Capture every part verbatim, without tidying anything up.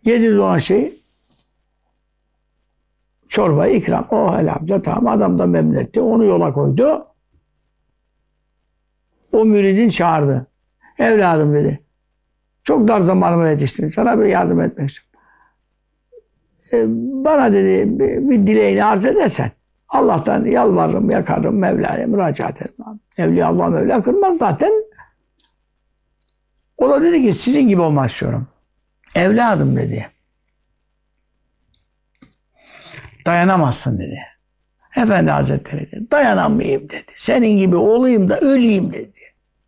Yediğiniz olan şey çorba, ikram. O elhamdülillah tamam. Adam da memnun etti. Onu yola koydu. O müridin çağırdı. Evladım dedi. Çok dar zamanıma yetiştin. Sana bir yardım etmek istiyorum. Ee, bana dedi bir, bir dileğini arz edersen Allah'tan yalvarırım, yakarım, Mevla'ya müracaat ederim. Evliya Allah Mevla kırmaz zaten. O da dedi ki sizin gibi olmak istiyorum. Evladım dedi. Dayanamazsın dedi. Efendi Hazretleri dedi. Dayanamayayım dedi. Senin gibi olayım da öleyim dedi.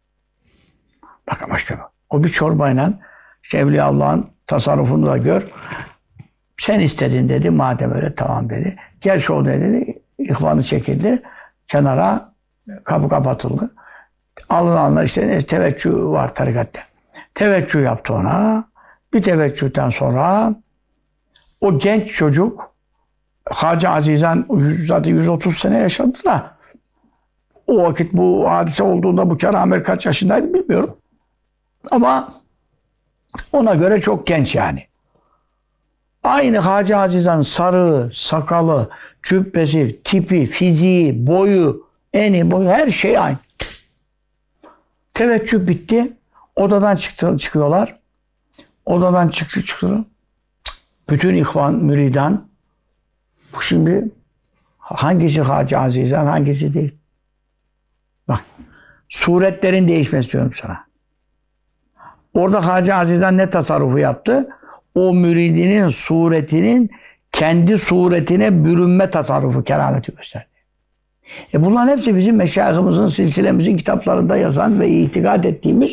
Bak ama işte o bir çorbayla işte Evliya Allah'ın tasarrufunu da gör. Sen istedin dedi. Madem öyle tamam dedi. Gel şu odaya dedi. İhvanı çekildi. Kenara kapı kapatıldı. Alın alın işte teveccüh var tarikatta. Teveccüh yaptı ona. Bir teveccühten sonra o genç çocuk Hacı Azizan zaten yüz otuz sene yaşadı da o vakit bu hadise olduğunda bu keramet kaç yaşındaydı bilmiyorum. Ama ona göre çok genç yani. Aynı Hacı Azizan'ın sarığı, sakalı, cübbesi, tipi, fiziği, boyu, eni, boyu her şey aynı. Teveccüh bitti. Odadan çıktı, çıkıyorlar. Odadan çıktı çıktı. Bütün ihvan, müridan. Bu şimdi hangisi Hacı Azizan, hangisi değil. Bak, suretlerin değişmesi istiyorum sana. Orada Hacı Azizan ne tasarrufu yaptı? O müridinin suretinin kendi suretine bürünme tasarrufu, kerameti gösterdi. E bunların hepsi bizim meşayihimizin, silsilemizin kitaplarında yazan ve itikad ettiğimiz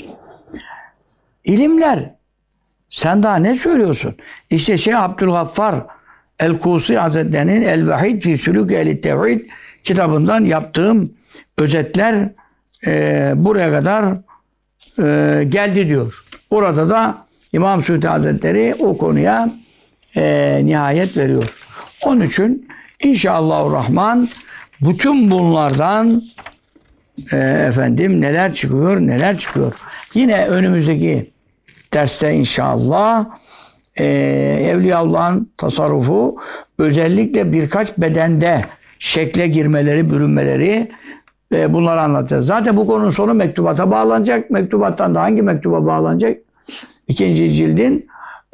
ilimler. Sen daha ne söylüyorsun? İşte Şeyh Abdülgaffar El-Kusi Hazretleri'nin El-Vahid fi Sülük Ehli Tevhid kitabından yaptığım özetler e, buraya kadar e, geldi diyor. Burada da İmam Suyuti Hazretleri o konuya e, nihayet veriyor. Onun için inşallahurrahman bütün bunlardan e, efendim neler çıkıyor, neler çıkıyor. Yine önümüzdeki derste inşallah e, Evliya Allah'ın tasarrufu özellikle birkaç bedende şekle girmeleri, bürünmeleri e, bunları anlatacağız. Zaten bu konunun sonu mektubata bağlanacak. Mektubattan da hangi mektuba bağlanacak? İkinci cildin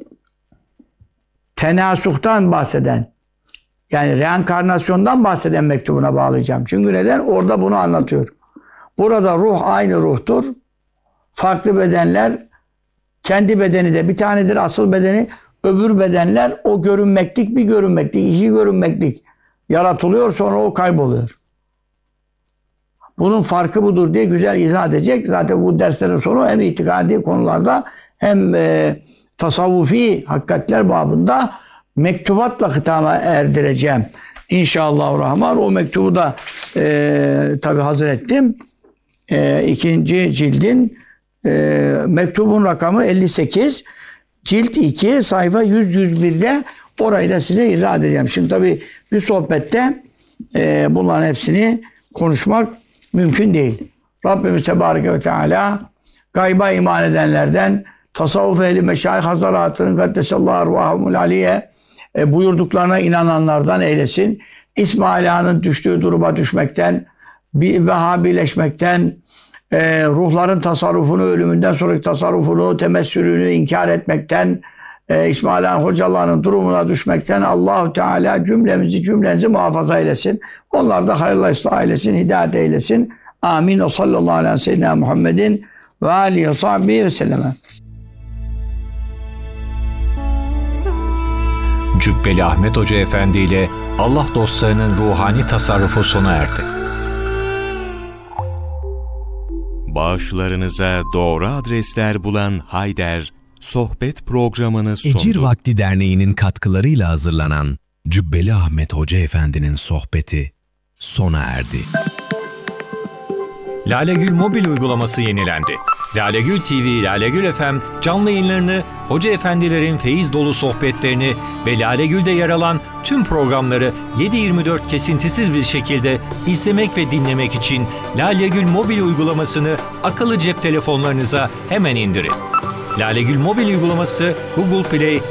tenasuktan bahseden, yani reenkarnasyondan bahseden mektubuna bağlayacağım. Çünkü neden? Orada bunu anlatıyor. Burada ruh aynı ruhtur. Farklı bedenler, kendi bedeni de bir tanedir, asıl bedeni. Öbür bedenler o görünmeklik bir görünmeklik, iki görünmeklik yaratılıyor, sonra o kayboluyor. Bunun farkı budur diye güzel izah edecek. Zaten bu derslerin sonu hem itikadi konularda hem e, tasavvufi hakikatler babında mektubatla hitama erdireceğim. İnşallahurrahman o mektubu da e, tabi hazır ettim. E, ikinci cildin e, mektubun rakamı elli sekiz. Cilt iki, sayfa yüz yüz bir'de orayı da size izah edeceğim. Şimdi tabi bir sohbette e, bunların hepsini konuşmak mümkün değil. Rabbimiz Tebareke ve Teala gayba iman edenlerden, tasavvuf ehli meşayih hazaratının kaddesallahu arvahumul aliye e, buyurduklarına inananlardan eylesin. İsmail Ağa'nın düştüğü duruma düşmekten, bir Vehhabileşmekten, e, ruhların tasarrufunu, ölümünden sonraki tasarrufunu, temessülünü inkar etmekten, e, İsmail Ağa hocalarının durumuna düşmekten Allah-u Teala cümlemizi, cümlenizi muhafaza eylesin. Onlar da hayırla ıslah eylesin, hidayet eylesin. Amin. O sallallahu aleyhi ve sellem Muhammedin ve aleyhi ve sahbihi ve sellem. Cübbeli Ahmet Hoca Efendi ile Allah dostlarının ruhani tasarrufu sona erdi. Bağışlarınıza doğru adresler bulan Hayder, sohbet programını sundu. Ecir Vakti Derneği'nin katkılarıyla hazırlanan Cübbeli Ahmet Hoca Efendi'nin sohbeti sona erdi. Lalegül mobil uygulaması yenilendi. Lalegül T V, Lalegül F M canlı yayınlarını, hoca efendilerin feyiz dolu sohbetlerini ve Lalegül'de yer alan tüm programları yedi yirmi dört kesintisiz bir şekilde izlemek ve dinlemek için Lalegül mobil uygulamasını akıllı cep telefonlarınıza hemen indirin. Lalegül mobil uygulaması Google Play